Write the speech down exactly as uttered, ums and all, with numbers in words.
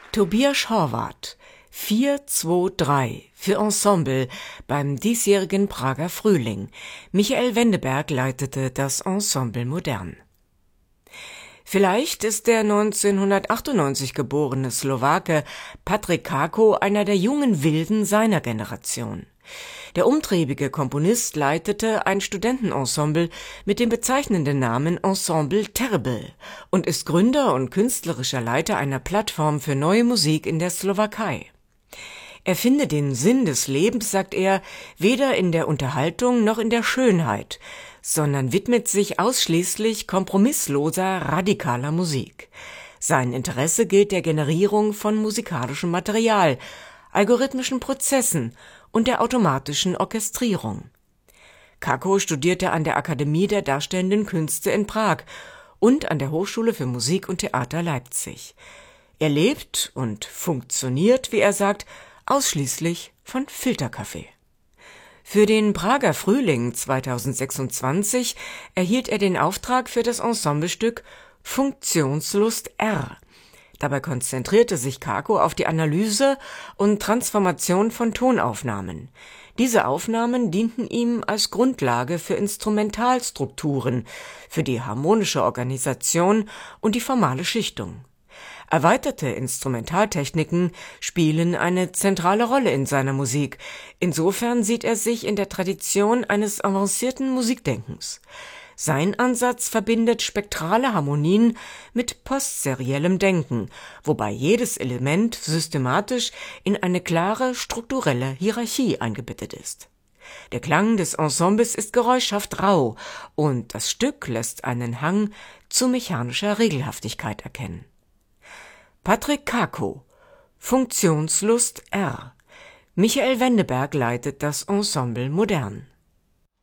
Tobias Horvath, vier zwei drei für Ensemble beim diesjährigen Prager Frühling. Michael Wendeberg leitete das Ensemble Modern. Vielleicht ist der neunzehnhundertachtundneunzig geborene Slowake Patrik Kako einer der jungen Wilden seiner Generation. Der umtriebige Komponist leitete ein Studentenensemble mit dem bezeichnenden Namen Ensemble Terrible und ist Gründer und künstlerischer Leiter einer Plattform für neue Musik in der Slowakei. Er finde den Sinn des Lebens, sagt er, weder in der Unterhaltung noch in der Schönheit, sondern widmet sich ausschließlich kompromissloser, radikaler Musik. Sein Interesse gilt der Generierung von musikalischem Material, algorithmischen Prozessen und der automatischen Orchestrierung. Kako studierte an der Akademie der Darstellenden Künste in Prag und an der Hochschule für Musik und Theater Leipzig. Er lebt und funktioniert, wie er sagt, ausschließlich von Filterkaffee. Für den Prager Frühling zweitausendsechsundzwanzig erhielt er den Auftrag für das Ensemblestück Funktionslust R. Dabei konzentrierte sich Kako auf die Analyse und Transformation von Tonaufnahmen. Diese Aufnahmen dienten ihm als Grundlage für Instrumentalstrukturen, für die harmonische Organisation und die formale Schichtung. Erweiterte Instrumentaltechniken spielen eine zentrale Rolle in seiner Musik. Insofern sieht er sich in der Tradition eines avancierten Musikdenkens. Sein Ansatz verbindet spektrale Harmonien mit postseriellem Denken, wobei jedes Element systematisch in eine klare strukturelle Hierarchie eingebettet ist. Der Klang des Ensembles ist geräuschhaft rau und das Stück lässt einen Hang zu mechanischer Regelhaftigkeit erkennen. Patrik Kako, Funktionslust R. Michael Wendeberg leitet das Ensemble Modern.